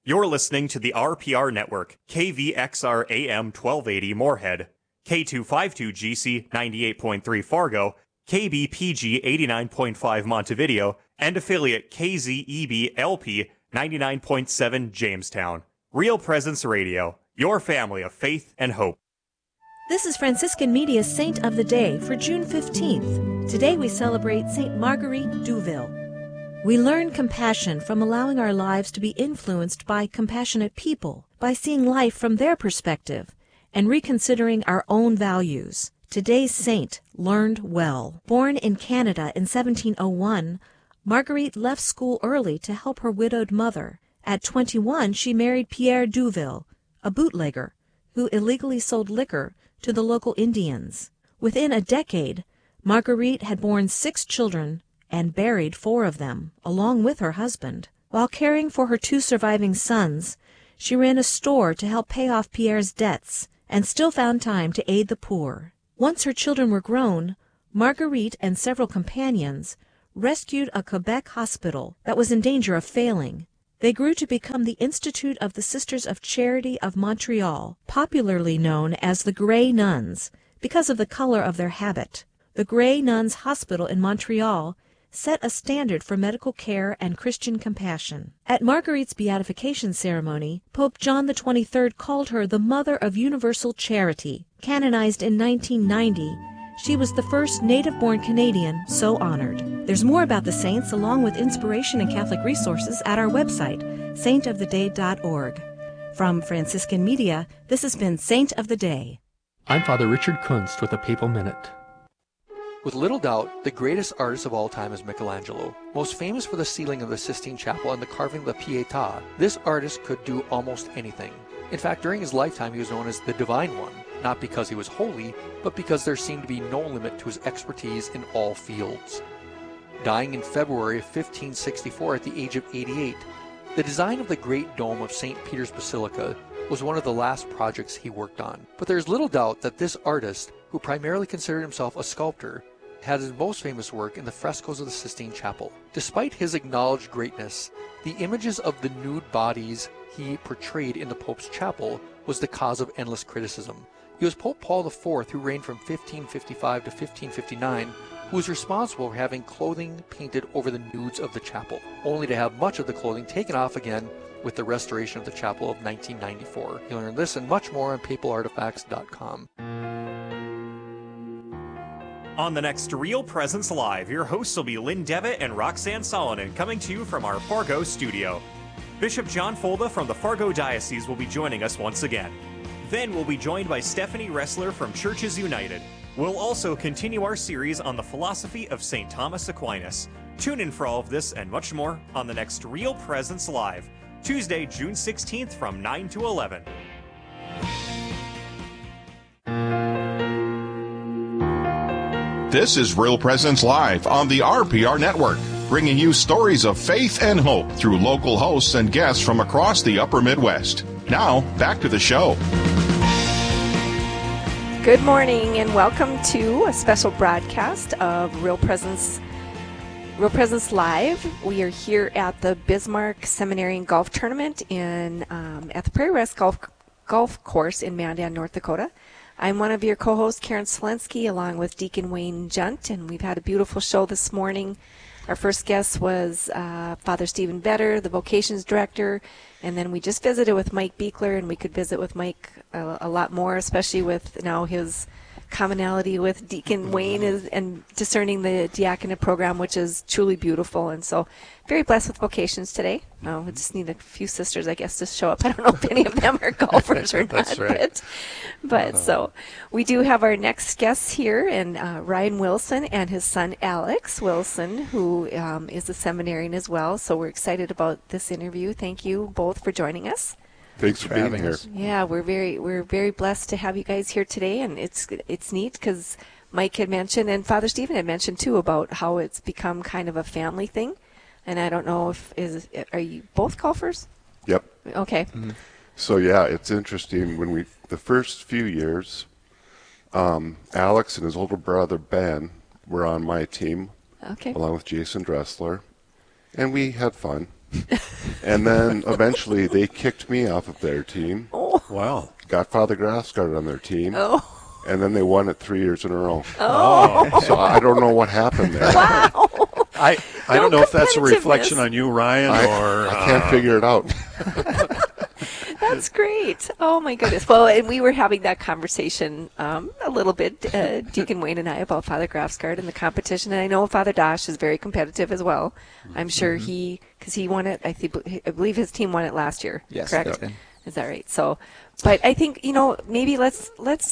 You're listening to the RPR Network, KVXR AM 1280 Moorhead, K252GC 98.3 Fargo, KBPG 89.5 Montevideo, and affiliate KZEB LP 99.7 Jamestown. Real Presence Radio, your family of faith and hope. This is Franciscan Media's Saint of the Day for June 15th. Today we celebrate Saint Marguerite Douville. We learn compassion from allowing our lives to be influenced by compassionate people, by seeing life from their perspective, and reconsidering our own values. Today's saint learned well. Born in Canada in 1701, Marguerite left school early to help her widowed mother. At 21, she married Pierre Douville, a bootlegger, who illegally sold liquor to the local Indians. Within a decade, Marguerite had borne 6 children and buried 4 of them, along with her husband. While caring for her 2 surviving sons, she ran a store to help pay off Pierre's debts and still found time to aid the poor. Once her children were grown, Marguerite and several companions rescued a Quebec hospital that was in danger of failing. They grew to become the Institute of the Sisters of Charity of Montreal, popularly known as the Grey Nuns, because of the color of their habit. The Grey Nuns Hospital in Montreal set a standard for medical care and Christian compassion. At Marguerite's beatification ceremony, Pope John XXIII called her the Mother of Universal Charity. Canonized in 1990, she was the first native-born Canadian so honored. There's more about the saints along with inspiration and Catholic resources at our website, saintoftheday.org. From Franciscan Media, this has been Saint of the Day. I'm Father Richard Kunst with a Papal Minute. With little doubt, the greatest artist of all time is Michelangelo. Most famous for the ceiling of the Sistine Chapel and the carving of the Pietà, this artist could do almost anything. In fact, during his lifetime he was known as the Divine One, not because he was holy, but because there seemed to be no limit to his expertise in all fields. Dying in February of 1564 at the age of 88, the design of the Great Dome of St. Peter's Basilica was one of the last projects he worked on. But there's little doubt that this artist, who primarily considered himself a sculptor, had his most famous work in the frescoes of the Sistine Chapel. Despite his acknowledged greatness, the images of the nude bodies he portrayed in the Pope's chapel was the cause of endless criticism. It was Pope Paul IV, who reigned from 1555 to 1559, who was responsible for having clothing painted over the nudes of the chapel, only to have much of the clothing taken off again with the restoration of the chapel of 1994. You'll learn this and much more on papalartifacts.com. On the next Real Presence Live, your hosts will be Lynn Devitt and Roxanne Solonen, coming to you from our Fargo studio. Bishop John Folda from the Fargo Diocese will be joining us once again. Then we'll be joined by Stephanie Ressler from Churches United. We'll also continue our series on the philosophy of St. Thomas Aquinas. Tune in for all of this and much more on the next Real Presence Live, Tuesday, June 16th from 9 to 11. This is Real Presence Live on the RPR Network, bringing you stories of faith and hope through local hosts and guests from across the upper Midwest. Now, back to the show. Good morning and welcome to a special broadcast of Real Presence Live. We are here at the Bismarck Seminary and Golf Tournament at the Prairie West Golf Course in Mandan, North Dakota. I'm one of your co-hosts, Karen Selensky, along with Deacon Wayne Junt, and we've had a beautiful show this morning. Our first guest was Father Stephen Vetter, the vocations director, and then we just visited with Mike Beekler, and we could visit with Mike a lot more, especially with now his commonality with Deacon Wayne and discerning the diaconate program, which is truly beautiful. And so very blessed with vocations today. We just need a few sisters, I guess, to show up. I don't know if any of them are golfers or not. That's right. But so we do have our next guests here, and Ryan Wilson and his son Alex Wilson, who is a seminarian as well. So we're excited about this interview. Thank you both for joining us. Thanks for being here. Yeah, we're very blessed to have you guys here today, and it's neat because Mike had mentioned and Father Stephen had mentioned too about how it's become kind of a family thing. And I don't know are you both golfers? Yep. Okay. Mm-hmm. So yeah, it's interesting when the first few years, Alex and his older brother Ben were on my team, okay, along with Jason Dressler, and we had fun. And then eventually they kicked me off of their team, Wow. got Father Grassgard on their team, and then they won it 3 years in a row. Oh. So I don't know what happened there. Wow. I don't know if that's a reflection competitiveness. on you, Ryan, or I can't figure it out. That's great. Oh, my goodness. Well, and we were having that conversation a little bit, Deacon Wayne and I, about Father Graffsgard and the competition. And I know Father Dosh is very competitive as well. I'm sure because he won it, I believe his team won it last year. Yes, correct? they did. Is that right? So, but I think, maybe let's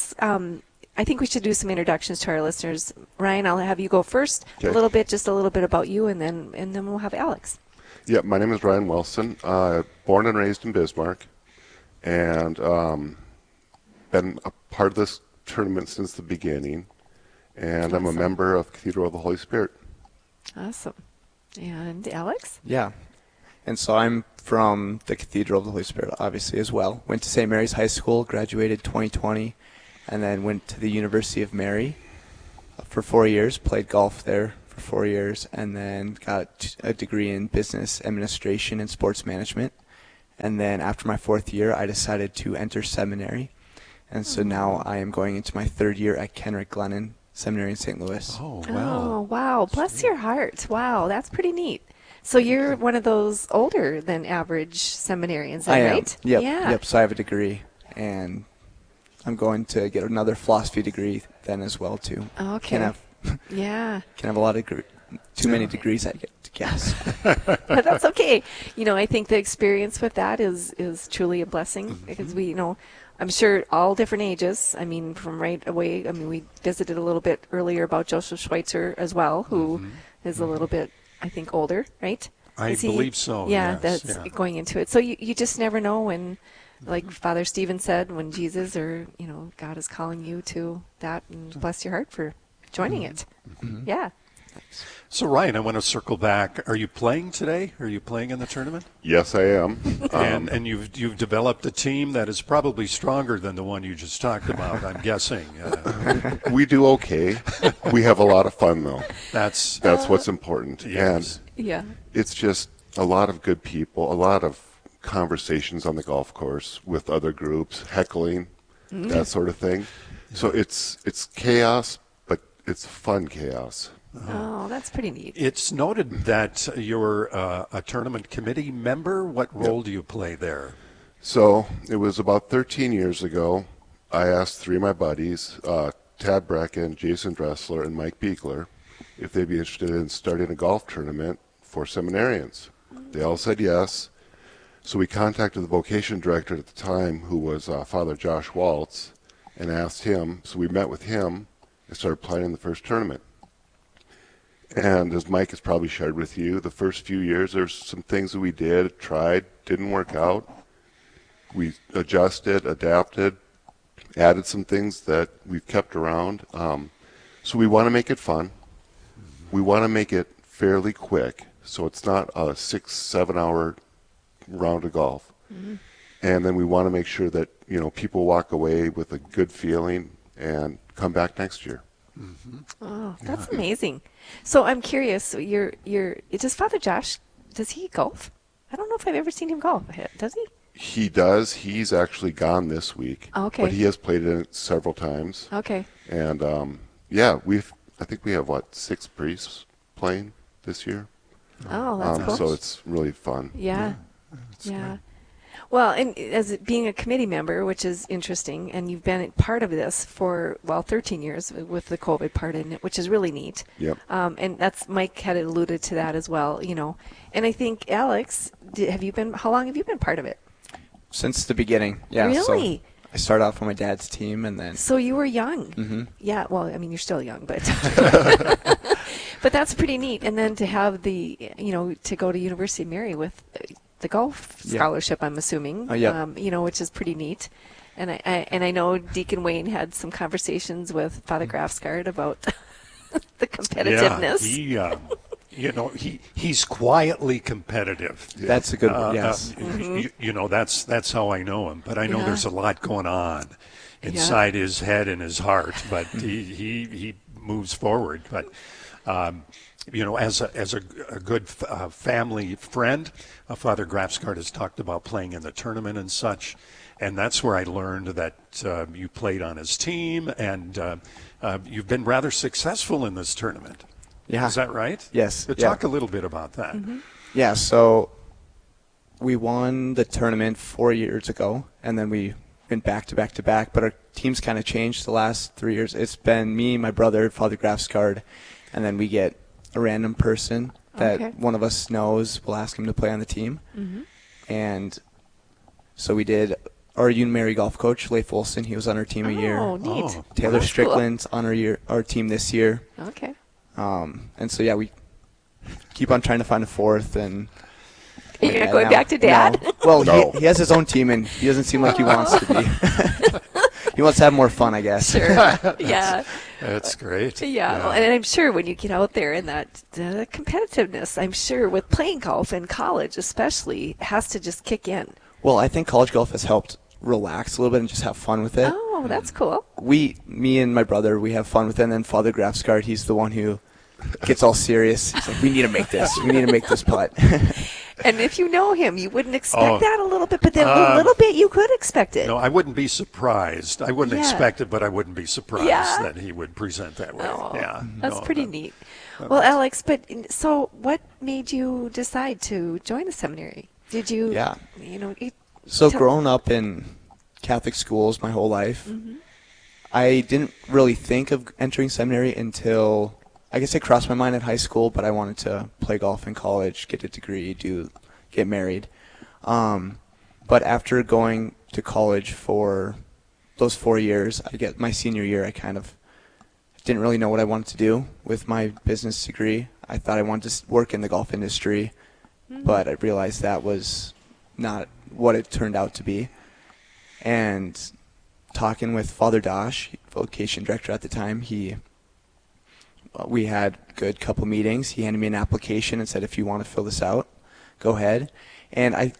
I think we should do some introductions to our listeners. Ryan, I'll have you go first. Okay. Just a little bit about you, and then we'll have Alex. Yeah, my name is Ryan Wilson. Born and raised in Bismarck, and been a part of this tournament since the beginning. And I'm a member of Cathedral of the Holy Spirit. Awesome. And Alex? Yeah. And so I'm from the Cathedral of the Holy Spirit, obviously, as well. Went to St. Mary's High School, graduated 2020, and then went to the University of Mary for 4 years, played golf there for 4 years, and then got a degree in business administration and sports management. And then after my 4th year, I decided to enter seminary. And so now I am going into my 3rd year at Kenrick Glennon Seminary in St. Louis. Oh, Oh, wow. wow. Bless your heart. Wow, that's pretty neat. So you're one of those older than average seminarians, is that I am. right? Yep. Yeah. Yep. So I have a degree, and I'm going to get another philosophy degree then as well too. Okay. Can have a lot of too many degrees, I get to guess. But that's okay. I think the experience with that is truly a blessing because I'm sure all different ages. I mean, from right away. I mean, we visited a little bit earlier about Joseph Schweitzer as well, who is a little bit, I think, older, right? I believe so. Yeah, yes, that's going into it. So you just never know when, like Father Stephen said, when Jesus or God is calling you to that, and bless your heart for joining it. Yeah. So, Ryan, I want to circle back. Are you playing today? Are you playing in the tournament? Yes, I am. And you've developed a team that is probably stronger than the one you just talked about, I'm guessing. We do okay. We have a lot of fun, though. That's what's important. yes. Yeah. It's just a lot of good people, a lot of conversations on the golf course with other groups, heckling, that sort of thing. So it's chaos, but it's fun chaos. Oh, that's pretty neat. It's noted that you're a tournament committee member. What role do you play there? So it was about 13 years ago. I asked 3 of my buddies, Tad Brecken, Jason Dressler, and Mike Beekler, if they'd be interested in starting a golf tournament for seminarians. They all said yes. So we contacted the vocation director at the time, who was Father Josh Waltz, and asked him. So we met with him and started planning the first tournament. And as Mike has probably shared with you, the first few years there's some things that we tried, didn't work out. We adjusted, adapted, added some things that we've kept around. So we want to make it fun. We want to make it fairly quick, so it's not a 6-7 hour round of golf. And then we want to make sure that people walk away with a good feeling and come back next year. Oh, that's amazing. So I'm curious. Does Father Josh, does he golf? I don't know if I've ever seen him golf. Does he? He does. He's actually gone this week. Okay. But he has played in it several times. Okay. And I think we have 6 priests playing this year. Oh, that's cool. So it's really fun. Yeah. Yeah. Well, and as being a committee member, which is interesting, and you've been part of this for 13 years with the COVID part in it, which is really neat. Yep. And that's Mike had alluded to that as well, And I think Alex, how long have you been part of it? Since the beginning. Yeah. Really? So I started off on my dad's team, and then. So you were young. Yeah. Well, I mean, you're still young, but. But that's pretty neat. And then to have to go to University of Mary with the golf scholarship, I'm assuming, which is pretty neat. And I know Deacon Wayne had some conversations with Father Graffsgard about the competitiveness. Yeah, he's quietly competitive. That's a good one, yes. That's how I know him. But I know there's a lot going on inside his head and his heart. But he moves forward. But as a good family friend, Father Grafsgaard has talked about playing in the tournament and such, and that's where I learned that you played on his team, and you've been rather successful in this tournament. Yeah. Is that right? Yes. Talk a little bit about that. Mm-hmm. Yeah, so we won the tournament 4 years ago, and then we went back to back to back, but our team's kind of changed the last 3 years. It's been me, my brother, Father Grafsgaard, and then we get a random person that one of us knows. We'll ask him to play on the team. Mm-hmm. And so we did our Union Mary golf coach, Leif Olson. He was on our team a year. Oh, neat. Taylor That's Strickland's on our team this year. Okay. And so, yeah, we keep on trying to find a fourth. And you're not going back to Dad? No. Well, he has his own team, and he doesn't seem like he wants to be. He wants to have more fun, I guess. Sure. Yeah. That's great. Yeah. Well, and I'm sure when you get out there in that competitiveness, I'm sure with playing golf in college especially, has to just kick in. Well, I think college golf has helped relax a little bit and just have fun with it. Oh, that's cool. Me and my brother, we have fun with it, and then Father Grafsgaard, he's the one who gets all serious. He's like, we need to make this. We need to make this putt. And if you know him, you wouldn't expect that a little bit, but then a little bit you could expect it. No, I wouldn't be surprised. I wouldn't expect it, but I wouldn't be surprised that he would present that way. Oh, yeah, that's pretty neat. Well, Alex, so what made you decide to join the seminary? Did you, So growing up in Catholic schools my whole life, I didn't really think of entering seminary until, I guess it crossed my mind at high school, but I wanted to play golf in college, get a degree, get married. But after going to college for those 4 years, my senior year, I kind of didn't really know what I wanted to do with my business degree. I thought I wanted to work in the golf industry, but I realized that was not what it turned out to be. And talking with Father Dosh, vocation director at the time, we had a good couple meetings. He handed me an application and said, if you want to fill this out, go ahead. And I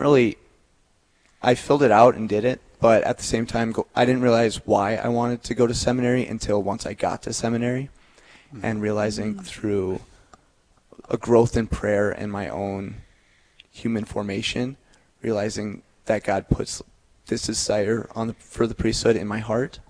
filled it out and did it, but at the same time, I didn't realize why I wanted to go to seminary until once I got to seminary, and realizing through a growth in prayer and my own human formation, realizing that God puts this desire for the priesthood in my heart.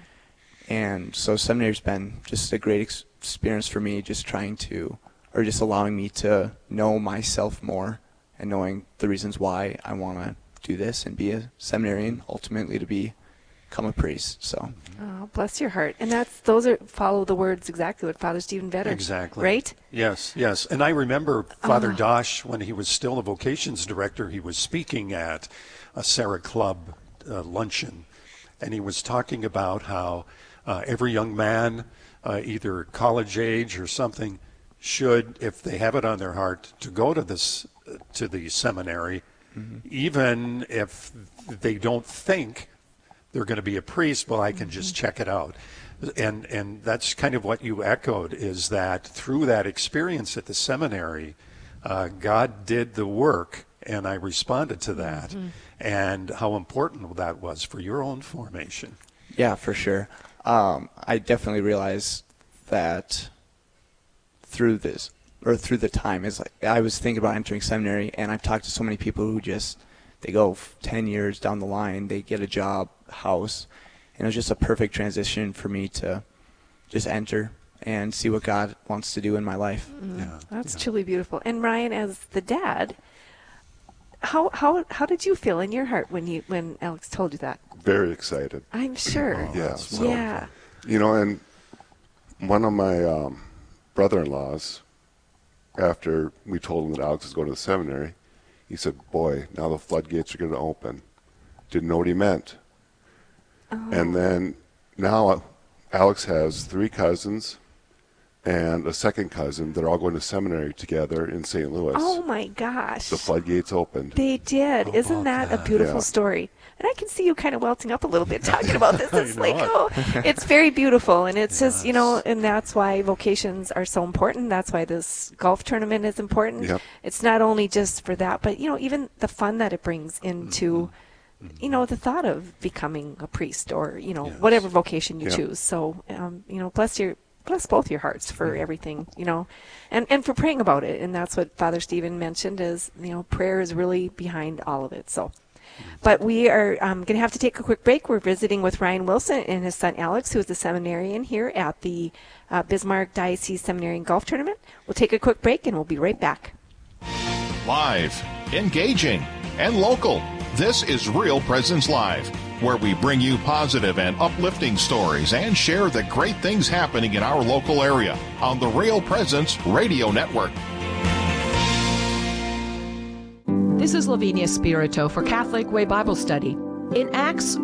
And so seminary's been just a great experience for me, just allowing me to know myself more and knowing the reasons why I want to do this and be a seminarian, ultimately to become a priest. So. Oh, bless your heart. And follow the words exactly what Father Stephen Vetter. Exactly. Right? Yes. And I remember Father Dosh, when he was still a vocations director, he was speaking at a Sarah Club luncheon, and he was talking about how every young man, either college age or something, should, if they have it on their heart, to go to the seminary, even if they don't think they're going to be a priest. Well, I can just check it out. And that's kind of what you echoed, is that through that experience at the seminary, God did the work, and I responded to that, and how important that was for your own formation. Yeah, for sure. I definitely realized that through the time, is like I was thinking about entering seminary, and I've talked to so many people who they go 10 years down the line, they get a job, house, and it was just a perfect transition for me to just enter and see what God wants to do in my life. That's truly beautiful. And Ryan, as the dad, how did you feel in your heart when Alex told you that? Very excited. I'm sure. Yeah. And one of my brother-in-laws, after we told him that Alex was going to the seminary, he said, boy, now the floodgates are going to open. Didn't know what he meant. And then now Alex has 3 cousins and a second cousin that are all going to seminary together in St. Louis. Oh, my gosh. The floodgates opened. They did. Isn't that a beautiful story? And I can see you kind of welting up a little bit talking about this. It's it's very beautiful. And it's just, and that's why vocations are so important. That's why this golf tournament is important. Yep. It's not only just for that, but, even the fun that it brings into, the thought of becoming a priest or, whatever vocation you choose. So, bless your bless both your hearts for everything, and for praying about it. And that's what Father Stephen mentioned is, prayer is really behind all of it. So, but we are going to have to take a quick break. We're visiting with Ryan Wilson and his son Alex, who is a seminarian here at the Bismarck Diocese Seminary and Golf Tournament. We'll take a quick break and we'll be right back. Live, engaging, and local. This is Real Presence Live, where we bring you positive and uplifting stories and share the great things happening in our local area on the Real Presence Radio Network. This is Lavinia Spirito for Catholic Way Bible Study. In Acts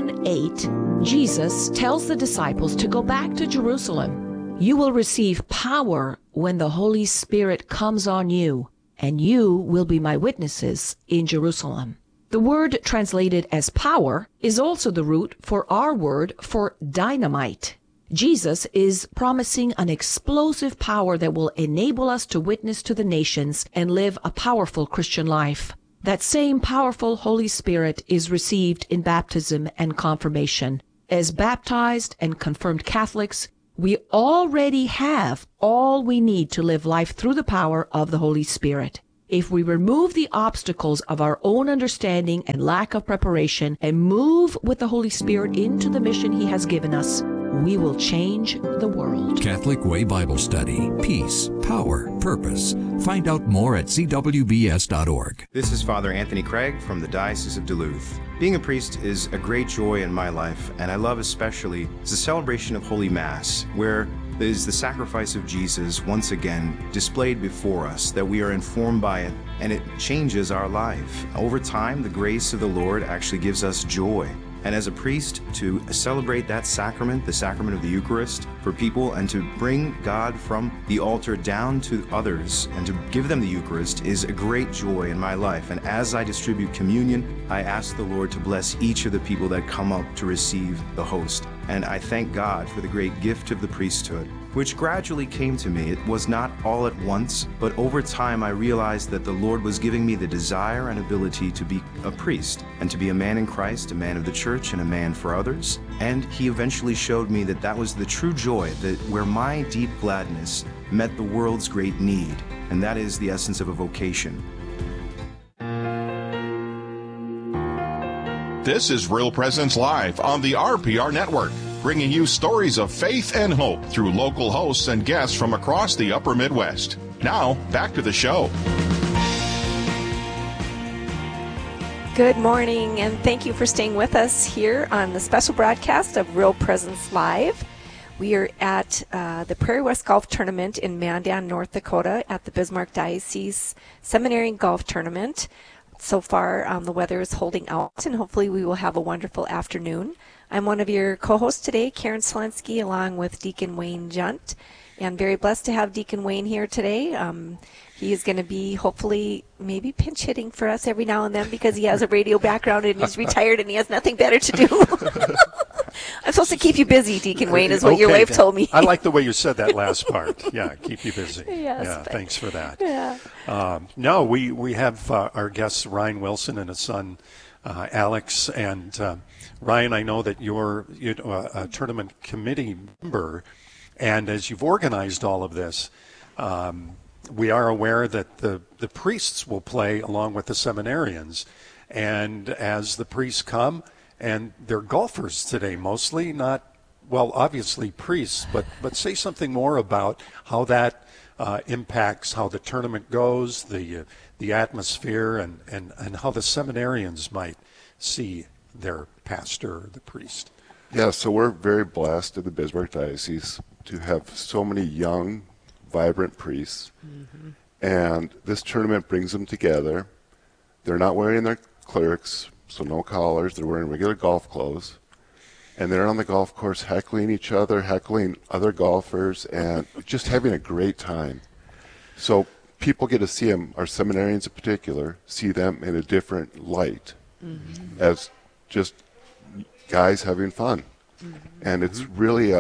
1:8, Jesus tells the disciples to go back to Jerusalem. You will receive power when the Holy Spirit comes on you, and you will be my witnesses in Jerusalem. The word translated as power is also the root for our word for dynamite. Jesus is promising an explosive power that will enable us to witness to the nations and live a powerful Christian life. That same powerful Holy Spirit is received in baptism and confirmation. As baptized and confirmed Catholics, we already have all we need to live life through the power of the Holy Spirit. If we remove the obstacles of our own understanding and lack of preparation and move with the Holy Spirit into the mission He has given us, we will change the world. Catholic Way Bible Study. Peace, power, purpose. Find out more at cwbs.org. This is Father Anthony Craig from the Diocese of Duluth. Being a priest is a great joy in my life, and I love especially the celebration of Holy Mass, where is the sacrifice of Jesus once again displayed before us, that we are informed by it, and it changes our life. Over time, the grace of the Lord actually gives us joy. And as a priest, to celebrate that sacrament, the sacrament of the Eucharist, for people, and to bring God from the altar down to others and to give them the Eucharist is a great joy in my life. And as I distribute communion, I ask the Lord to bless each of the people that come up to receive the host. And I thank God for the great gift of the priesthood, which gradually came to me. It was not all at once, but over time I realized that the Lord was giving me the desire and ability to be a priest and to be a man in Christ, a man of the church, and a man for others. And He eventually showed me that that was the true joy, that where my deep gladness met the world's great need, and that is the essence of a vocation. This is Real Presence Live on the RPR Network, bringing you stories of faith and hope through local hosts and guests from across the upper Midwest. Now, back to the show. Good morning, and thank you for staying with us here on the special broadcast of Real Presence Live. We are at the Prairie West Golf Tournament in Mandan, North Dakota at the Bismarck Diocese Seminary and Golf Tournament. So far, the weather is holding out, and hopefully we will have a wonderful afternoon. I'm one of your co-hosts today, Karen Selensky, along with Deacon Wayne Junt, and very blessed to have Deacon Wayne here today. He is going to be hopefully maybe pinch hitting for us every now and then because he has a radio background and he's retired and he has nothing better to do. I'm supposed to keep you busy, Deacon Wayne, is what your wife told me. I like the way you said that last part. Yeah, keep you busy. Yes, yeah, thanks for that. Yeah. No, we have our guests, Ryan Wilson and his son, Alex. And Ryan, I know that you're a tournament committee member, and as you've organized all of this, we are aware that the priests will play along with the seminarians. And as the priests come, and they're golfers today mostly, not, well, obviously priests, but say something more about how that impacts how the tournament goes, the atmosphere, and how the seminarians might see their pastor or the priest. Yeah, so we're very blessed in the Bismarck Diocese to have so many young, vibrant priests. Mm-hmm. And this tournament brings them together. They're not wearing their clerics, so no collars. They're wearing regular golf clothes. And they're on the golf course heckling each other, heckling other golfers, and just having a great time. So people get to see them, our seminarians in particular, see them in a different light, mm-hmm. as just guys having fun. Mm-hmm. And it's really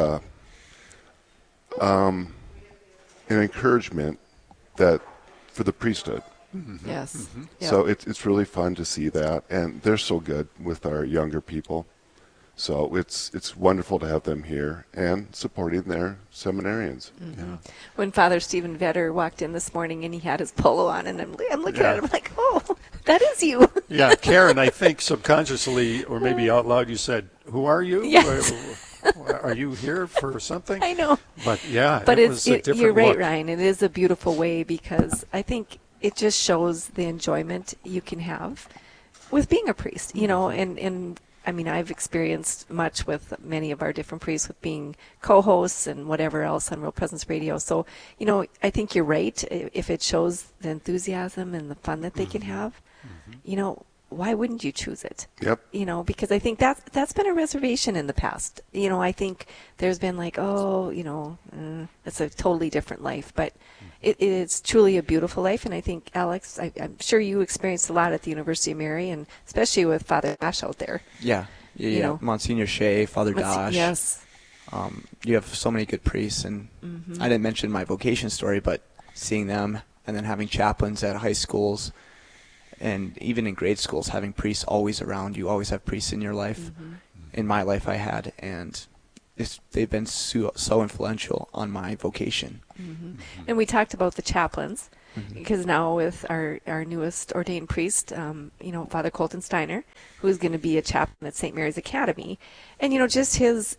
an encouragement that for the priesthood. Mm-hmm. Yes. Mm-hmm. Yep. So it's really fun to see that, and they're so good with our younger people. So it's wonderful to have them here and supporting their seminarians. Mm-hmm. When Father Stephen Vetter walked in this morning and he had his polo on, and I'm looking at him like, oh, that is you. Yeah, Karen, I think subconsciously or maybe out loud you said, "Who are you? Yes. Are you here for something?" I know. But yeah, but it was a different you're right, look. Ryan. It is a beautiful way because I think it just shows the enjoyment you can have with being a priest, you know, and I mean, I've experienced much with many of our different priests with being co-hosts and whatever else on Real Presence Radio. So, you know, I think you're right. If it shows the enthusiasm and the fun that they can have, you know, why wouldn't you choose it? Yep. You know, because I think that's been a reservation in the past. You know, I think there's been like, oh, you know, it's a totally different life. But it is truly a beautiful life. And I think, Alex, I'm sure you experienced a lot at the University of Mary, and especially with Father Dash out there. Yeah. You know. Monsignor Shea, Father Dash. Yes. You have so many good priests. And I didn't mention my vocation story, but seeing them and then having chaplains at high schools and even in grade schools, having priests always around you, always have priests in your life. In my life I had, and they've been so influential on my vocation. And we talked about the chaplains, because now with our newest ordained priest, you know, Father Colton Steiner, who's going to be a chaplain at St. Mary's Academy. And, you know, just his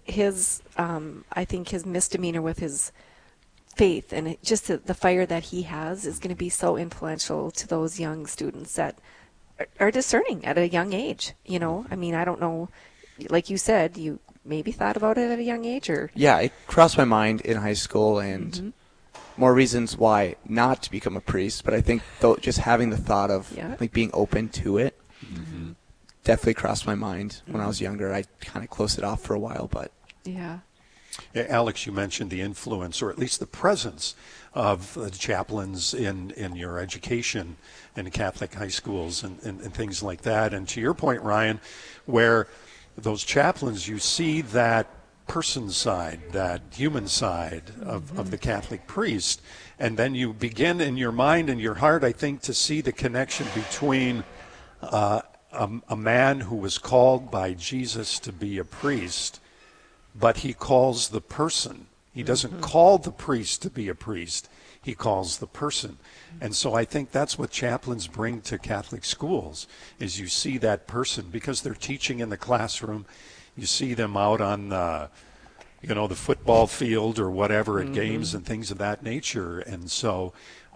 I think his misdemeanor with his faith and just the fire that he has is going to be so influential to those young students that are discerning at a young age. You know, I mean, I don't know, like you said, you maybe thought about it at a young age, or yeah, it crossed my mind in high school, and more reasons why not to become a priest. But I think just having the thought of like being open to it definitely crossed my mind when I was younger. I kind of closed it off for a while, but yeah. Yeah, Alex, you mentioned the influence, or at least the presence, of chaplains in your education in Catholic high schools and things like that. And to your point, Ryan, where those chaplains, you see that person side, that human side of the Catholic priest, and then you begin in your mind and your heart, I think, to see the connection between a man who was called by Jesus to be a priest, but he calls the person. He doesn't call the priest to be a priest. He calls the person. And so I think that's what chaplains bring to Catholic schools, is you see that person because they're teaching in the classroom. You see them out on the football field or whatever at games and things of that nature. And so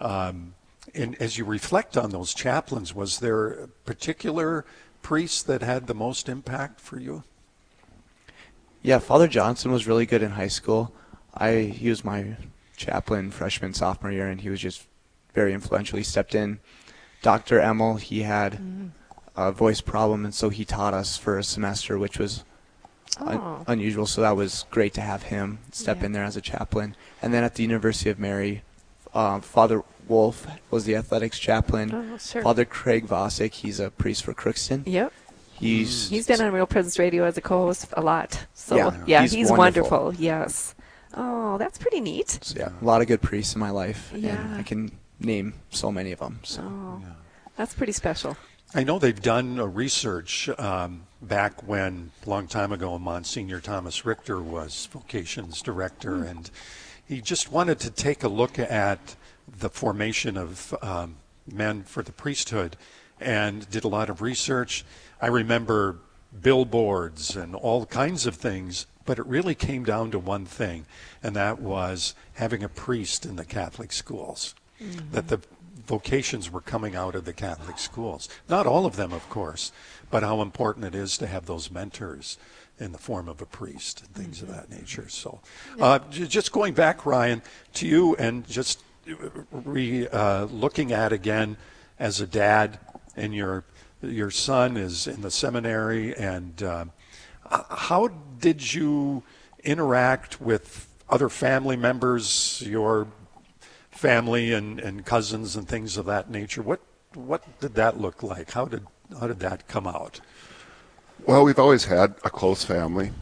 and as you reflect on those chaplains, was there a particular priest that had the most impact for you? Yeah, Father Johnson was really good in high school. He was my chaplain freshman, sophomore year, and he was just very influential. He stepped in. Dr. Emmel, he had a voice problem, and so he taught us for a semester, which was unusual. So that was great to have him step in there as a chaplain. And then at the University of Mary, Father Wolf was the athletics chaplain. Oh, sure. Father Craig Vosick, he's a priest for Crookston. Yep. He's been on Real Presence Radio as a co-host a lot. So yeah, he's wonderful. Yes. Oh, that's pretty neat. So, yeah, a lot of good priests in my life. Yeah. And I can name so many of them. So. Oh, that's pretty special. I know they've done a research back when, a long time ago, Monsignor Thomas Richter was vocations director, and he just wanted to take a look at the formation of men for the priesthood and did a lot of research. I remember billboards and all kinds of things, but it really came down to one thing, and that was having a priest in the Catholic schools, that the vocations were coming out of the Catholic schools. Not all of them, of course, but how important it is to have those mentors in the form of a priest and things of that nature. So just going back, Ryan, to you and just looking at again as a dad, and your son is in the seminary, and how did you interact with other family members, your family and cousins and things of that nature? What did that look like? How did that come out? Well, we've always had a close family,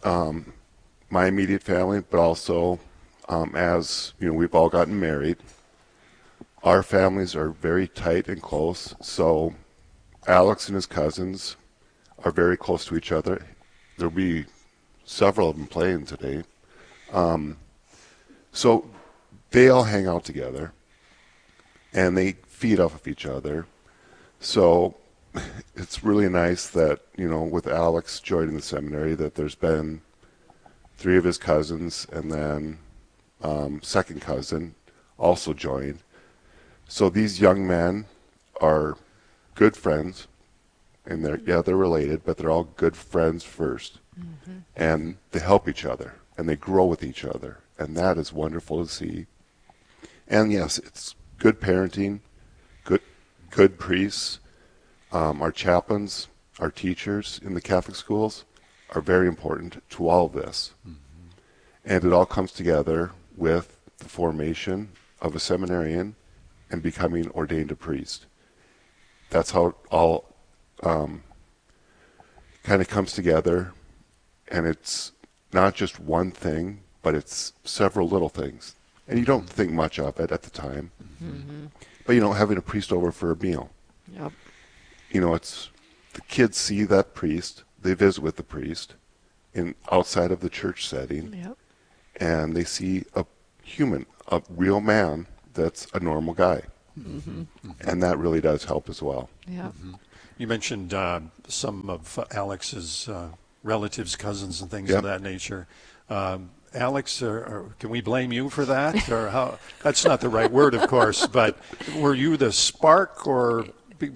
my immediate family, but also as you know, we've all gotten married. Our families are very tight and close, so Alex and his cousins are very close to each other. there'll be several of them playing today. So they all hang out together, and they feed off of each other. So it's really nice that, with Alex joining the seminary, that there's been 3 of his cousins, and then second cousin also joined. So these young men are good friends, and they're related, but they're all good friends first. Mm-hmm. And they help each other, and they grow with each other, and that is wonderful to see. And yes, it's good parenting, good priests. Our chaplains, our teachers in the Catholic schools are very important to all of this. Mm-hmm. And it all comes together with the formation of a seminarian and becoming ordained a priest. That's how it all kind of comes together, and it's not just one thing, but it's several little things. And you don't think much of it at the time. Mm-hmm. But, having a priest over for a meal. Yep. It's the kids see that priest, they visit with the priest outside of the church setting, yep. And they see a human, a real man that's a normal guy. Mm-hmm. And that really does help as well. Yeah. Mm-hmm. You mentioned some of Alex's relatives, cousins, and things yep. of that nature. Alex, can we blame you for that? Or how? That's not the right word, of course, but were you the spark or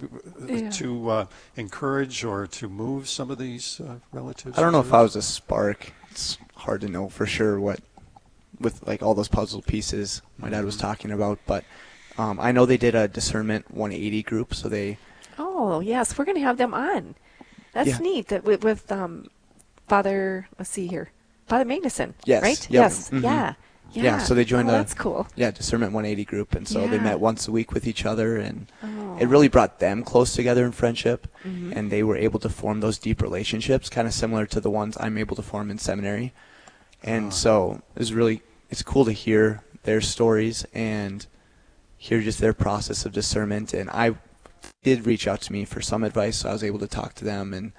to encourage or to move some of these relatives? I don't know if I was a spark. It's hard to know for sure what, with like all those puzzle pieces my dad was talking about, but I know they did a Discernment 180 group, so they... Oh, yes, we're going to have them on. That's neat, that with Father, let's see here, Father Magnuson, yes, right? Yep. Yes, mm-hmm. Yeah, so they joined that's cool. Discernment 180 group, and so they met once a week with each other, and Oh. it really brought them close together in friendship, Mm-hmm. and they were able to form those deep relationships, kind of similar to the ones I'm able to form in seminary. And so it's cool to hear their stories and hear just their process of discernment. And I did reach out to me for some advice, so I was able to talk to them, and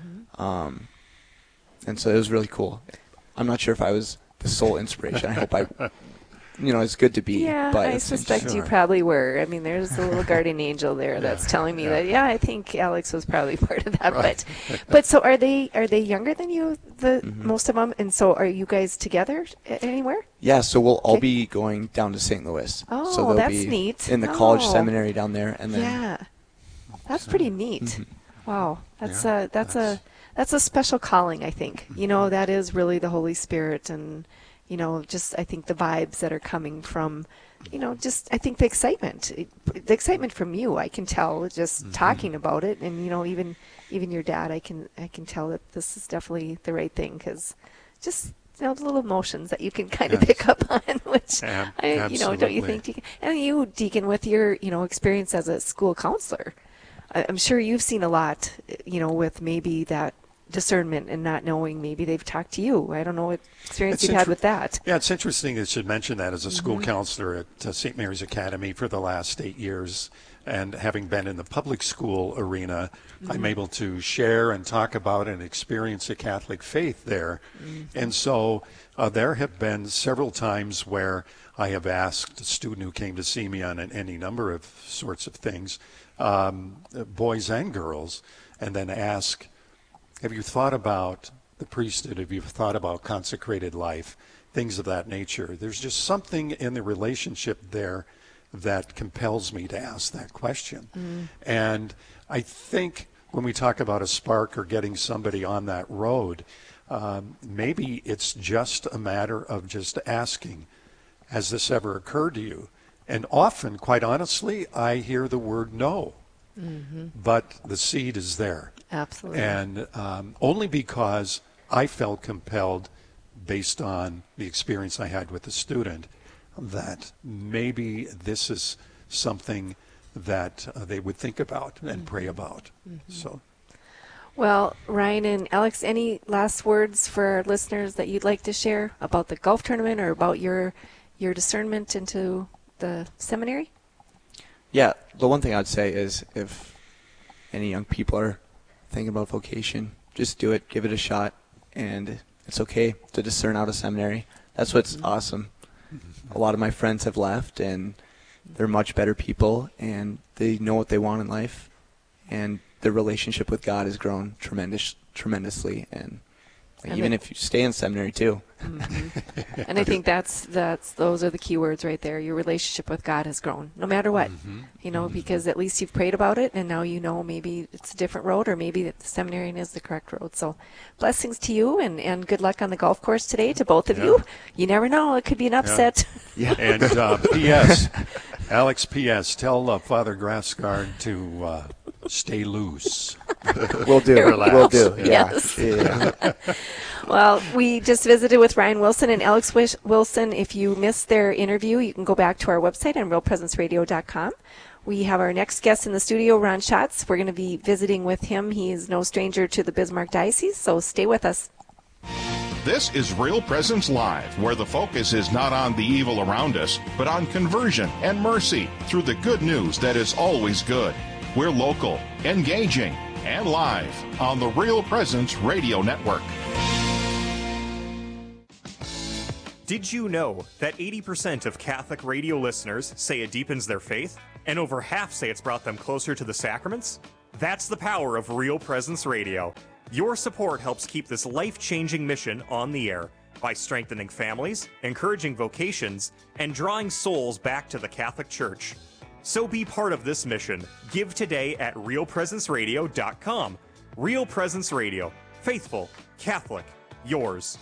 and so it was really cool. I'm not sure if I was the sole inspiration. I hope it's good to be. Yeah, but I suspect you probably were. I mean, there's a little guardian angel there that's telling me that. Yeah, I think Alex was probably part of that. Right. But so are they younger than you? Most of them, and so are you guys together anywhere? Yeah, so we'll all be going down to St. Louis. Oh, so they'll that's be neat. in the college seminary down there, and then yeah, that's pretty neat. Wow, that's a special calling, I think. That is really the Holy Spirit, and just I think the vibes that are coming from, just I think the excitement from you, I can tell just talking about it, and even your dad, I can tell that this is definitely the right thing, because just the little emotions that you can kind of pick up on, which don't you think, Deacon? And you, Deacon, with your experience as a school counselor, I'm sure you've seen a lot, with maybe that discernment and not knowing, maybe they've talked to you. I don't know what experience you've had with that. Yeah, it's interesting that you should mention that. As a school counselor at St. Mary's Academy for the last 8 years, and having been in the public school arena, I'm able to share and talk about and experience the Catholic faith there. And so there have been several times where I have asked a student who came to see me on any number of sorts of things, boys and girls, and then ask, have you thought about the priesthood? Have you thought about consecrated life? Things of that nature. There's just something in the relationship there that compels me to ask that question. And I think when we talk about a spark or getting somebody on that road, maybe it's just a matter of just asking, has this ever occurred to you? And often, quite honestly, I hear the word no. But the seed is there. Absolutely. And only because I felt compelled, based on the experience I had with the student, that maybe this is something that they would think about and pray about. So, well, Ryan and Alex, any last words for our listeners that you'd like to share about the golf tournament or about your discernment into the seminary? Yeah, the one thing I'd say is if any young people are thinking about vocation, just do it, give it a shot. and it's okay to discern out of seminary. That's what's awesome. A lot of my friends have left, and they're much better people, and they know what they want in life, and their relationship with God has grown tremendously, and even if you stay in seminary too. Mm-hmm. And I think that's those are the key words right there. Your relationship with God has grown, no matter what, because at least you've prayed about it, and now you know maybe it's a different road, or maybe that the seminarian is the correct road. So blessings to you, and good luck on the golf course today to both of you. You never know. It could be an upset. Yeah. And P.S., Alex, P.S., tell Father Grassgard to stay loose. We'll do. We'll do. Yes. Yeah. Well, we just visited with Ryan Wilson and Alex Wilson. If you missed their interview, you can go back to our website on realpresenceradio.com. We have our next guest in the studio, Ron Schatz. We're going to be visiting with him. He is no stranger to the Bismarck Diocese, so stay with us. This is Real Presence Live, where the focus is not on the evil around us, but on conversion and mercy through the good news that is always good. We're local, engaging, and live on the Real Presence Radio Network. Did you know that 80% of Catholic radio listeners say it deepens their faith, and over half say it's brought them closer to the sacraments? That's the power of Real Presence Radio. Your support helps keep this life-changing mission on the air by strengthening families, encouraging vocations, and drawing souls back to the Catholic Church. So be part of this mission. Give today at realpresenceradio.com. Real Presence Radio. Faithful, Catholic, yours.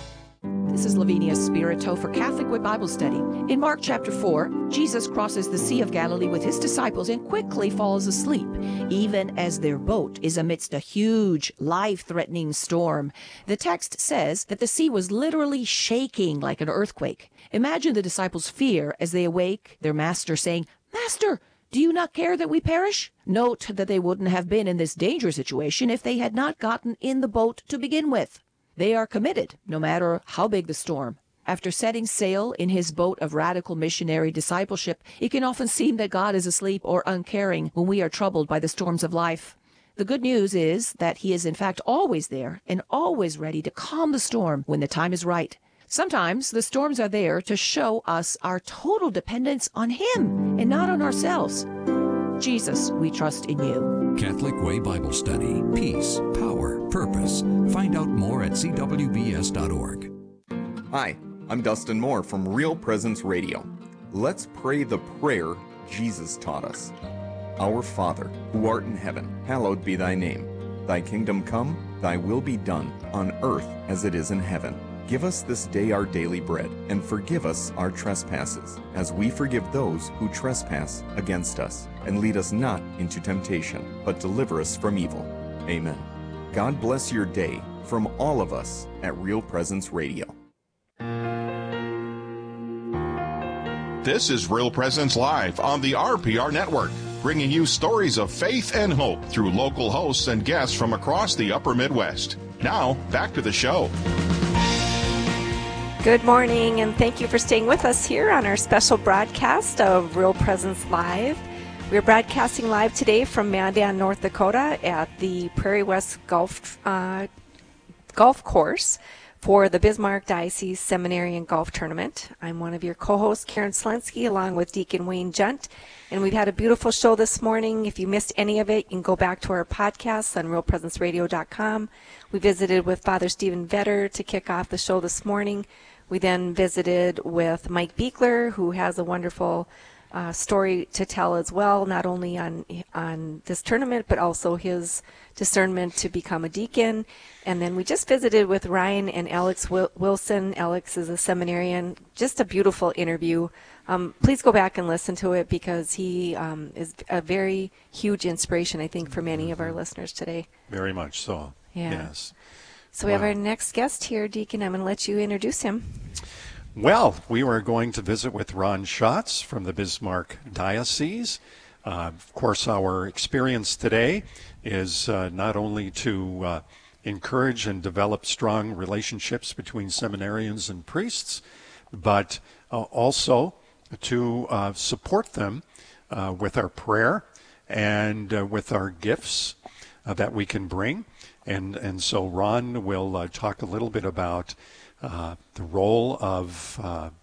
This is Lavinia Spirito for Catholic Way Bible Study. In Mark chapter 4, Jesus crosses the Sea of Galilee with his disciples and quickly falls asleep, even as their boat is amidst a huge, life-threatening storm. The text says that the sea was literally shaking like an earthquake. Imagine the disciples' fear as they awake their master saying, "Master, do you not care that we perish?" Note that they wouldn't have been in this dangerous situation if they had not gotten in the boat to begin with. They are committed, no matter how big the storm. After setting sail in his boat of radical missionary discipleship, it can often seem that God is asleep or uncaring when we are troubled by the storms of life. The good news is that he is in fact always there and always ready to calm the storm when the time is right. Sometimes the storms are there to show us our total dependence on him and not on ourselves. Jesus, we trust in you. Catholic Way Bible Study. Peace, power, purpose. Find out more at cwbs.org. Hi, I'm Dustin Moore from Real Presence Radio. Let's pray the prayer Jesus taught us. Our Father, who art in heaven, hallowed be thy name. Thy kingdom come, thy will be done, on earth as it is in heaven. Give us this day our daily bread, and forgive us our trespasses, as we forgive those who trespass against us. And lead us not into temptation, but deliver us from evil. Amen. God bless your day from all of us at Real Presence Radio. This is Real Presence Live on the RPR Network, bringing you stories of faith and hope through local hosts and guests from across the upper Midwest. Now, back to the show. Good morning, and thank you for staying with us here on our special broadcast of Real Presence Live. We're broadcasting live today from Mandan, North Dakota at the Prairie West Golf Course for the Bismarck Diocese Seminary and Golf Tournament. I'm one of your co-hosts, Karen Slensky, along with Deacon Wayne Junt, and we've had a beautiful show this morning. If you missed any of it, you can go back to our podcast on realpresenceradio.com. We visited with Father Stephen Vetter to kick off the show this morning. We then visited with Mike Beekler, who has a wonderful story to tell as well, not only on this tournament, but also his discernment to become a deacon. And then we just visited with Ryan and Alex Wilson. Alex is a seminarian. Just a beautiful interview. Please go back and listen to it, because he is a very huge inspiration, I think, for many of our listeners today. Very much so. Yeah. Yes. So we have our next guest here, Deacon. I'm going to let you introduce him. Well, we were going to visit with Ron Schatz from the Bismarck Diocese. Of course, our experience today is not only to encourage and develop strong relationships between seminarians and priests, but also to support them with our prayer and with our gifts that we can bring. And so Ron will talk a little bit about the role of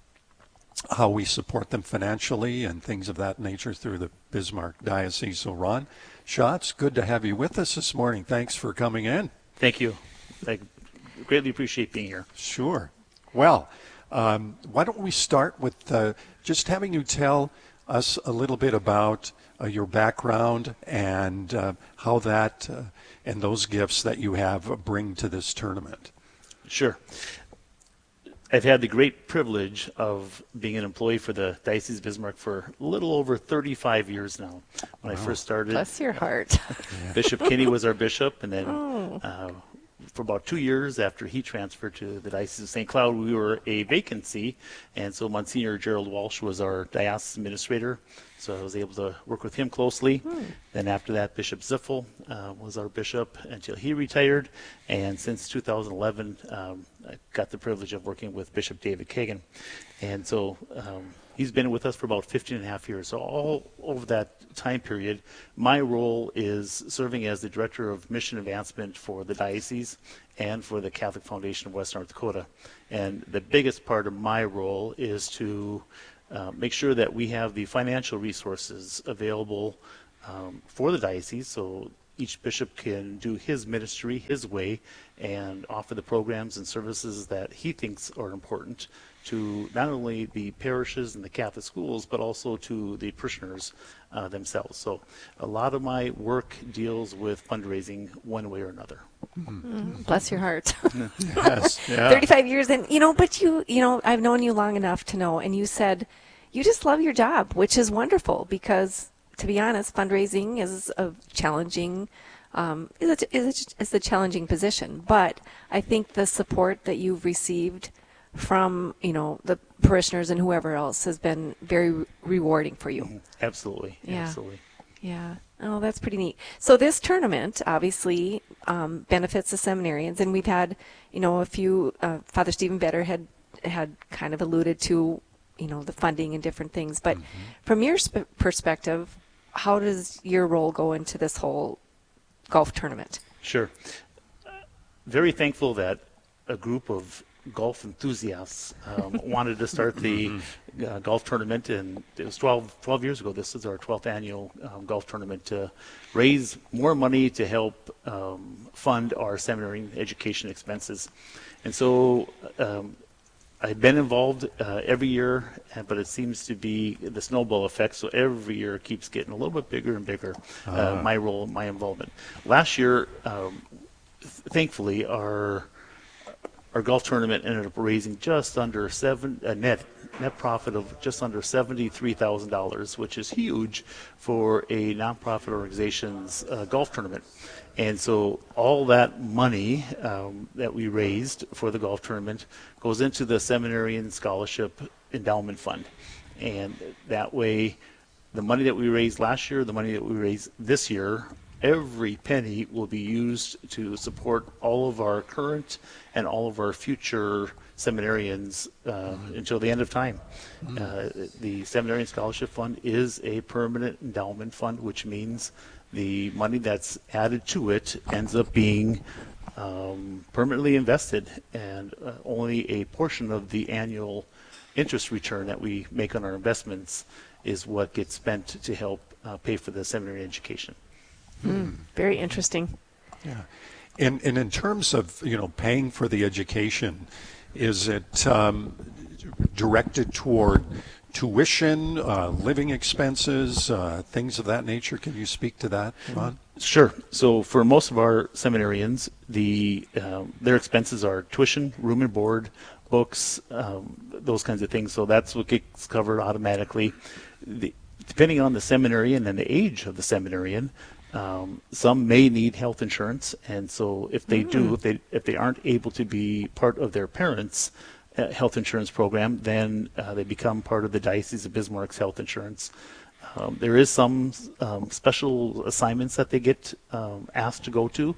how we support them financially and things of that nature through the Bismarck Diocese. So Ron Schatz, good to have you with us this morning. Thanks for coming in. Thank you. I greatly appreciate being here. Sure. Well, why don't we start with just having you tell us a little bit about your background and how that and those gifts that you have bring to this tournament. Sure. I've had the great privilege of being an employee for the Diocese of Bismarck for a little over 35 years now. When I first started, Bless your heart. Bishop Kinney was our bishop, and then for about 2 years after he transferred to the Diocese of St. Cloud, we were a vacancy, and so Monsignor Gerald Walsh was our diocese administrator, so I was able to work with him closely. Then after that, Bishop Ziffel was our bishop until he retired, and since 2011, I got the privilege of working with Bishop David Kagan, and so he's been with us for about 15 and a half years. So all over that time period, my role is serving as the Director of Mission Advancement for the Diocese and for the Catholic Foundation of West North Dakota. And the biggest part of my role is to make sure that we have the financial resources available for the diocese, so each bishop can do his ministry his way and offer the programs and services that he thinks are important to not only the parishes and the Catholic schools, but also to the parishioners themselves. So a lot of my work deals with fundraising one way or another. Bless your heart. Yes. Yeah. 35 years, and but I've known you long enough to know, and you said you just love your job, which is wonderful, because to be honest, fundraising is a challenging is a challenging position. But I think the support that you've received from the parishioners and whoever else has been very rewarding for you. Absolutely. Yeah. Absolutely. Yeah. Oh, that's pretty neat. So this tournament obviously benefits the seminarians, and we've had a few. Father Stephen Vetter had kind of alluded to the funding and different things. But from your perspective, how does your role go into this whole golf tournament? Sure. Very thankful that a group of golf enthusiasts wanted to start the golf tournament, and it was 12 years ago. This is our 12th annual golf tournament to raise more money to help fund our seminary education expenses. And so I've been involved every year, but it seems to be the snowball effect, so every year it keeps getting a little bit bigger and bigger, my role, my involvement. Last year, thankfully, our golf tournament ended up raising just under net profit of just under $73,000, which is huge for a nonprofit organization's golf tournament. And so all that money that we raised for the golf tournament goes into the Seminarian Scholarship Endowment Fund. And that way, the money that we raised last year, the money that we raised this year, every penny will be used to support all of our current and all of our future seminarians until the end of time. The Seminarian Scholarship Fund is a permanent endowment fund, which means the money that's added to it ends up being permanently invested, and only a portion of the annual interest return that we make on our investments is what gets spent to help pay for the seminary education. Very interesting. Yeah. And in terms of, paying for the education, is it directed toward tuition, living expenses, things of that nature? Can you speak to that, Ron? Sure. So for most of our seminarians, their expenses are tuition, room and board, books, those kinds of things. So that's what gets covered automatically. Depending on the seminarian and the age of the seminarian, some may need health insurance, and so if they do, if they aren't able to be part of their parents' health insurance program, then they become part of the Diocese of Bismarck's health insurance. There is some special assignments that they get asked to go to,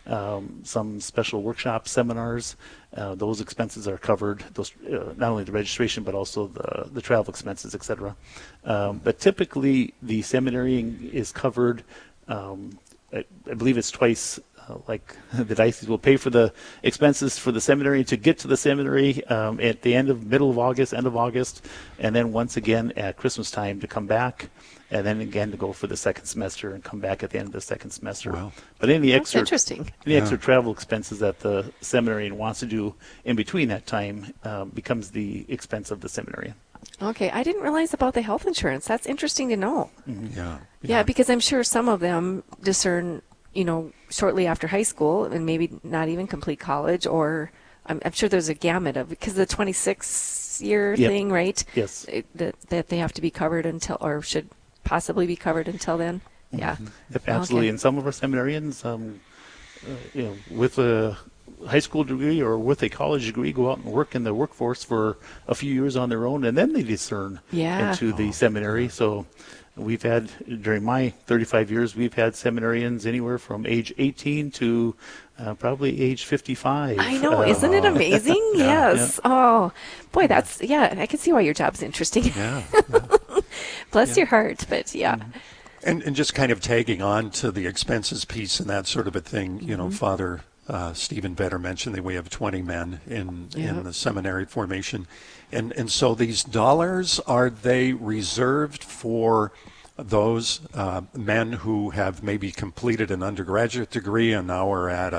some special workshops, seminars. Those expenses are covered, those not only the registration but also the travel expenses, etc. But typically the seminary is covered, I believe it's twice like the diocese will pay for the expenses for the seminary to get to the seminary at the end of end of August, and then once again at Christmas time to come back, and then again to go for the second semester and come back at the end of the second semester. Wow. But any extra travel expenses that the seminarian wants to do in between that time becomes the expense of the seminarian. Okay, I didn't realize about the health insurance. That's interesting to know. Mm-hmm. Yeah, because I'm sure some of them discern, shortly after high school and maybe not even complete college, or I'm sure there's a gamut of, because the 26-year thing, right? Yes. That they have to be covered until, or should possibly be covered until then. Yeah. Yep, absolutely. Okay. And some of our seminarians, with a high school degree or with a college degree, go out and work in the workforce for a few years on their own, and then they discern into the seminary. So we've had, during my 35 years, we've had seminarians anywhere from age 18 to probably age 55. I know, isn't it amazing? Yes. Yeah. Oh, boy, I can see why your job's interesting. Yeah. Bless your heart, but yeah. And just kind of tagging on to the expenses piece and that sort of a thing, Father Stephen Vetter mentioned that we have 20 men in the seminary formation. And so these dollars, are they reserved for those men who have maybe completed an undergraduate degree and now are at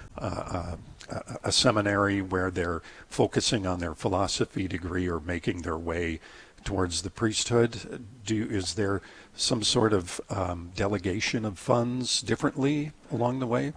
a seminary where they're focusing on their philosophy degree or making their way towards the priesthood? Is there some sort of delegation of funds differently along the way?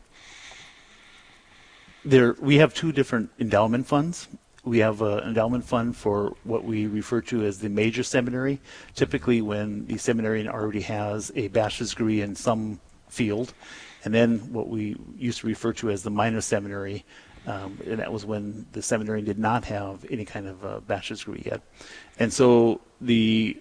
We have two different endowment funds. We have an endowment fund for what we refer to as the major seminary, typically when the seminarian already has a bachelor's degree in some field, and then what we used to refer to as the minor seminary, and that was when the seminarian did not have any kind of bachelor's degree yet. And so the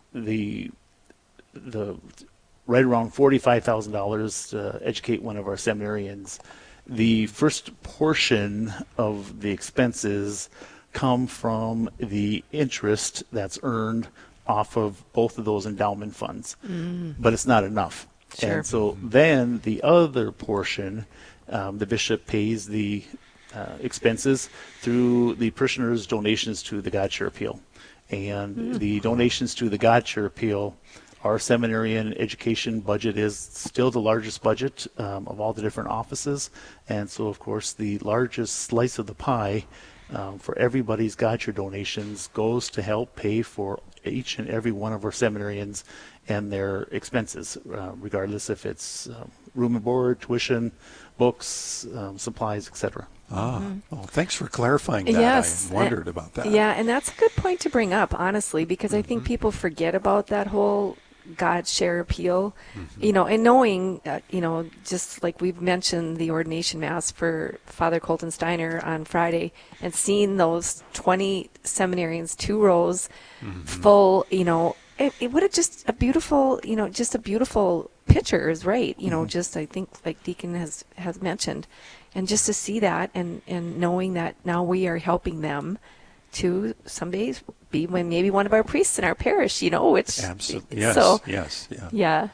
right around $45,000 to educate one of our seminarians. The first portion of the expenses come from the interest that's earned off of both of those endowment funds, but it's not enough. Sure. And so then the other portion, the bishop pays the expenses through the parishioners' donations to the Godshare Appeal. And the donations to the Godshare Appeal, our seminarian education budget is still the largest budget of all the different offices. And so, of course, the largest slice of the pie for everybody's Godshare donations goes to help pay for each and every one of our seminarians and their expenses, regardless if it's room and board, tuition, books, supplies, etc. Well, thanks for clarifying that. Yes. I wondered about that. Yeah, and that's a good point to bring up, honestly, because I think people forget about that whole Godshare Appeal, and knowing, just like we've mentioned the ordination mass for Father Colton Steiner on Friday, and seeing those 20 seminarians, 2 rows full, it would have just a beautiful, just a beautiful picture is right. Just I think like Deacon has mentioned, and just to see that and knowing that now we are helping them to someday be maybe one of our priests in our parish, which absolutely yes. Yeah.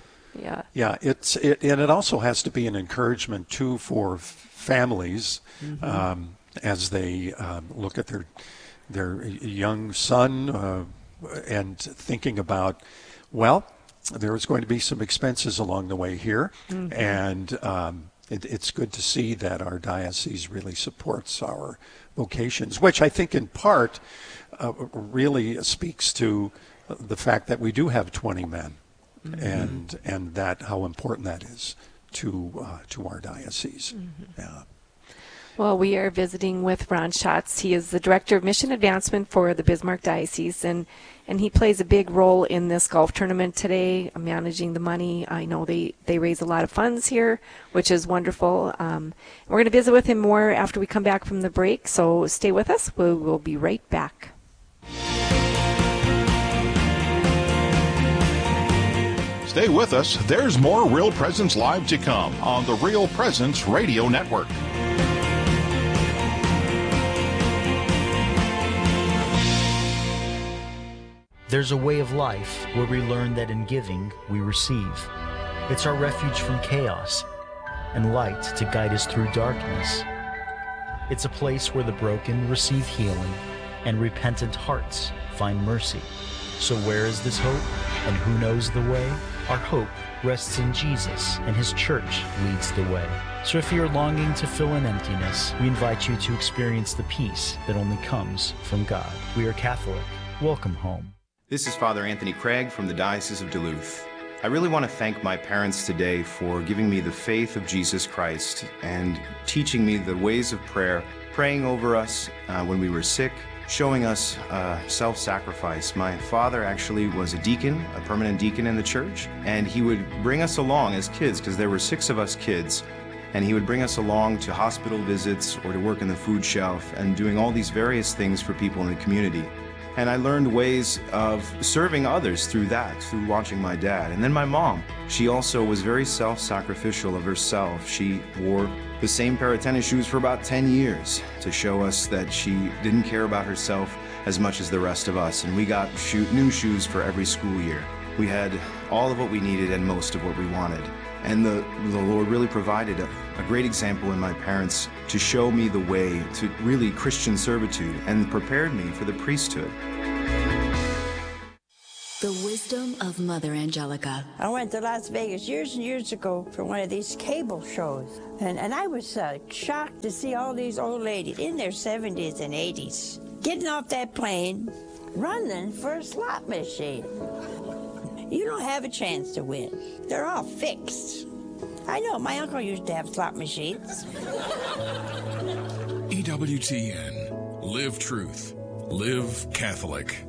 And it also has to be an encouragement too for families as they look at their young son and thinking about, well, there's going to be some expenses along the way here, and it's good to see that our diocese really supports our vocations, which I think in part really speaks to the fact that we do have 20 men, and that how important that is to our diocese. Yeah. Well, we are visiting with Ron Schatz. He is the Director of Mission Advancement for the Bismarck Diocese, and he plays a big role in this golf tournament today, managing the money. I know they raise a lot of funds here, which is wonderful. We're going to visit with him more after we come back from the break, so stay with us. We'll be right back. Stay with us. There's more Real Presence Live to come on the Real Presence Radio Network. There's a way of life where we learn that in giving, we receive. It's our refuge from chaos. and light to guide us through darkness. It's a place where the broken receive healing and repentant hearts find mercy. So where is this hope, and who knows the way? Our hope rests in Jesus, and His church leads the way. So if you're longing to fill an emptiness, we invite you to experience the peace that only comes from God. We are Catholic. Welcome home. This is Father Anthony Craig from the Diocese of Duluth. I really want to thank my parents today for giving me the faith of Jesus Christ and teaching me the ways of prayer, praying over us when we were sick, showing us self-sacrifice. My father actually was a deacon, a permanent deacon in the church, and he would bring us along as kids, because there were 6 of us kids, and he would bring us along to hospital visits or to work in the food shelf and doing all these various things for people in the community. And I learned ways of serving others through that, through watching my dad. And then my mom, she also was very self-sacrificial of herself. She wore the same pair of tennis shoes for about 10 years to show us that she didn't care about herself as much as the rest of us. And we got new shoes for every school year. We had all of what we needed and most of what we wanted. And the Lord really provided a great example in my parents to show me the way to really Christian servitude and prepared me for the priesthood. The wisdom of Mother Angelica. I went to Las Vegas years and years ago for one of these cable shows. And I was shocked to see all these old ladies in their 70s and 80s getting off that plane, running for a slot machine. You don't have a chance to win. They're all fixed. I know, my uncle used to have slot machines. EWTN. Live truth. Live Catholic.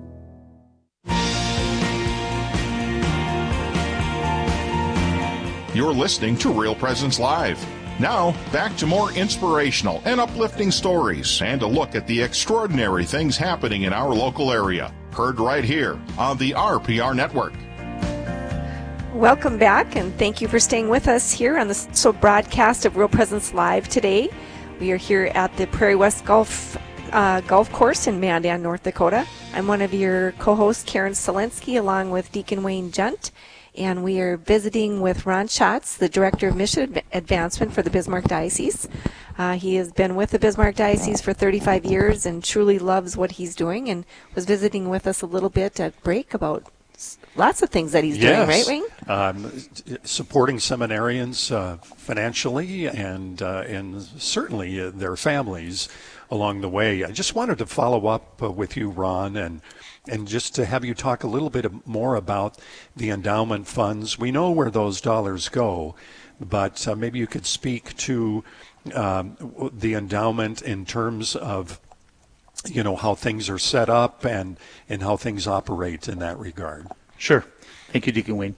You're listening to Real Presence Live. Now, back to more inspirational and uplifting stories and a look at the extraordinary things happening in our local area. Heard right here on the RPR Network. Welcome back, and thank you for staying with us here on the broadcast of Real Presence Live today. We are here at the Prairie West Golf Course in Mandan, North Dakota. I'm one of your co-hosts, Karen Selensky, along with Deacon Wayne Junt, and we are visiting with Ron Schatz, the Director of Mission Advancement for the Bismarck Diocese. He has been with the Bismarck Diocese for 35 years and truly loves what he's doing, and was visiting with us a little bit at break about lots of things that he's doing, right, Wayne? Supporting seminarians financially and certainly their families along the way. I just wanted to follow up with you, Ron, and just to have you talk a little bit more about the endowment funds. We know where those dollars go, but maybe you could speak to the endowment in terms of, you know, how things are set up and how things operate in that regard. Sure. Thank you, Deacon Wayne.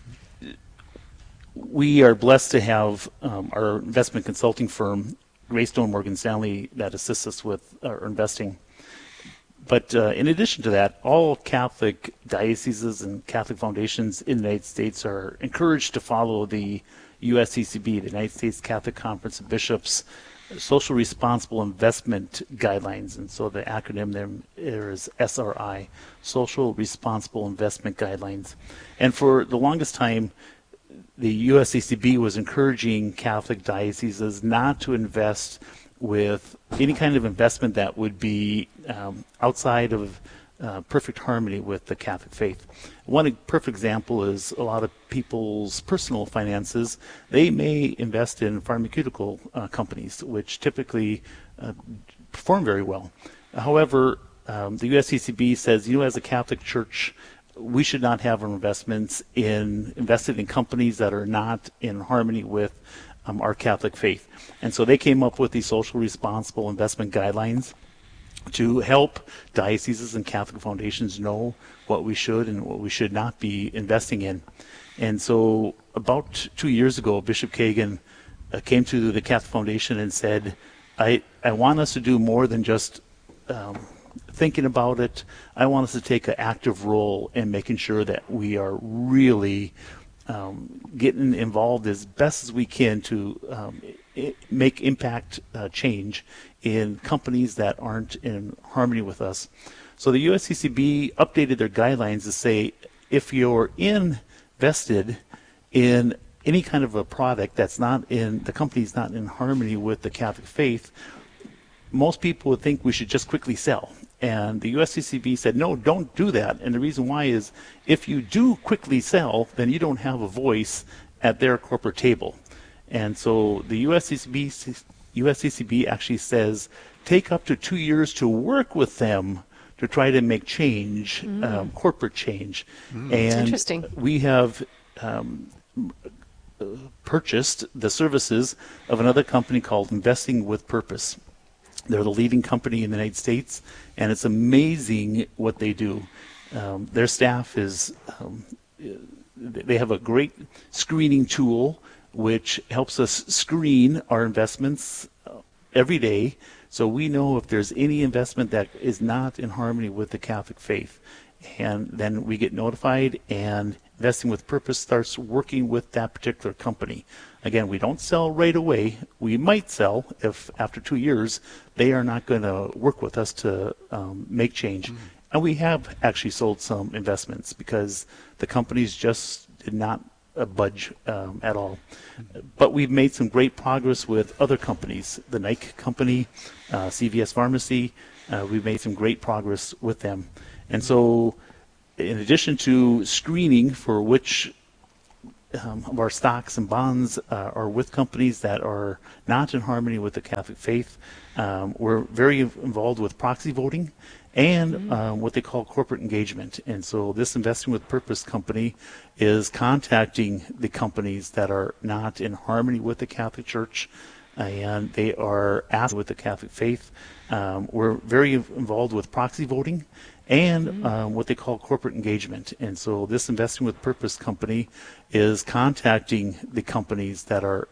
We are blessed to have our investment consulting firm, Greystone Morgan Stanley, that assists us with our investing. But in addition to that, all Catholic dioceses and Catholic foundations in the United States are encouraged to follow the USCCB, the United States Catholic Conference of Bishops, Social Responsible Investment Guidelines. And so the acronym there is SRI, Social Responsible Investment Guidelines. And for the longest time, the USCCB was encouraging Catholic dioceses not to invest with any kind of investment that would be outside of perfect harmony with the Catholic faith. One perfect example is a lot of people's personal finances. They may invest in pharmaceutical companies, which typically perform very well. However, the USCCB says, as a Catholic Church, we should not have our investments invested in companies that are not in harmony with our Catholic faith. And so they came up with these social responsible investment guidelines to help dioceses and Catholic foundations know what we should and what we should not be investing in. And so about 2 years ago, Bishop Kagan came to the Catholic Foundation and said, I want us to do more than just thinking about it. I want us to take an active role in making sure that we are really getting involved as best as we can to make impact change in companies that aren't in harmony with us. So the USCCB updated their guidelines to say if you're invested in any kind of a product that's not in, the company's not in harmony with the Catholic faith, most people would think we should just quickly sell. And the USCCB said, no, don't do that. And the reason why is if you do quickly sell, then you don't have a voice at their corporate table. And so the USCCB actually says take up to 2 years to work with them to try to make change, corporate change. And interesting. We have purchased the services of another company called Investing with Purpose. They're the leading company in the United States, and it's amazing what they do. Their staff is, they have a great screening tool which helps us screen our investments every day, so we know if there's any investment that is not in harmony with the Catholic faith. And then we get notified, and Investing with Purpose starts working with that particular company. Again, we don't sell right away. We might sell if after 2 years they are not going to work with us to make change. And we have actually sold some investments because the companies just did not budge at all. But we've made some great progress with other companies, the Nike company, CVS Pharmacy. We've made some great progress with them. And so in addition to screening for which of our stocks and bonds are with companies that are not in harmony with the Catholic faith, we're very involved with proxy voting and what they call corporate engagement. And so this Investing with Purpose company is contacting the companies that are not in harmony with the Catholic Church, and they are asked with the Catholic faith. We're very involved with proxy voting and what they call corporate engagement. And so this Investing with Purpose company is contacting the companies that are